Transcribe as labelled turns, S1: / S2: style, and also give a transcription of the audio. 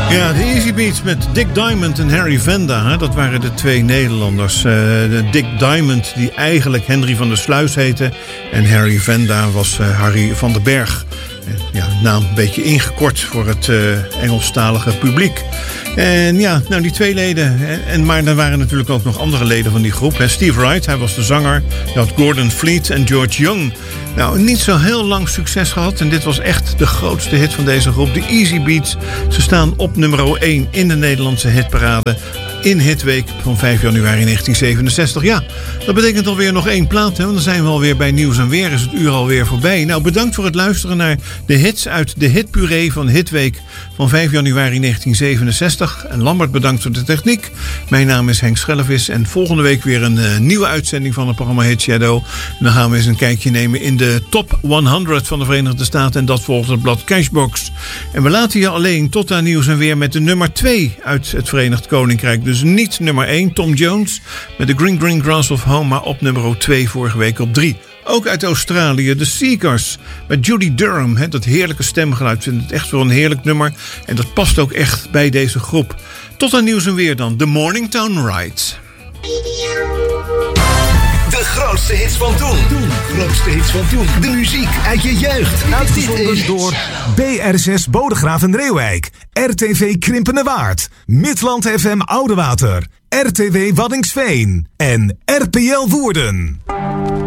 S1: Ja, de Easy Beats met Dick Diamond en Harry Vanda. Dat waren de twee Nederlanders. Dick Diamond, die eigenlijk Henry van der Sluis heette. En Harry Vanda was Harry van den Berg. Ja, naam een beetje ingekort voor het Engelstalige publiek. En ja, nou die twee leden. Maar er waren natuurlijk ook nog andere leden van die groep. Steve Wright, hij was de zanger. Je had Gordon Fleet en George Young. Nou, niet zo heel lang succes gehad. En dit was echt de grootste hit van deze groep. De Easy Beats. Ze staan op nummer 1 in de Nederlandse hitparade. In Hitweek van 5 januari 1967. Ja, dat betekent alweer nog 1 plaat. Hè? Want dan zijn we alweer bij Nieuws en Weer. Is het uur alweer voorbij. Nou, bedankt voor het luisteren naar de hits uit de hitpuree van Hitweek van 5 januari 1967. En Lambert, bedankt voor de techniek. Mijn naam is Henk Schellevis. En volgende week weer een nieuwe uitzending van het programma Hit Shadow. En dan gaan we eens een kijkje nemen in de top 100 van de Verenigde Staten. En dat volgt het blad Cashbox. En we laten je alleen tot aan Nieuws en Weer met de nummer 2 uit het Verenigd Koninkrijk. Dus niet nummer 1, Tom Jones met The Green Green Grass of Home, maar op nummer 2 vorige week op 3. Ook uit Australië, The Seekers met Judy Durham. Dat heerlijke stemgeluid, ik vind het echt wel een heerlijk nummer. En dat past ook echt bij deze groep. Tot aan Nieuws en Weer dan, The Mornington Ride.
S2: De grootste hits van toen. Grootste hits van toen. De muziek uit je jeugd.
S3: Uitgezonden door BR6 Bodegraaf en Reeuwijk, RTV Krimpende Waard, Midland FM Oudewater, RTW Waddinxveen en RPL Woerden.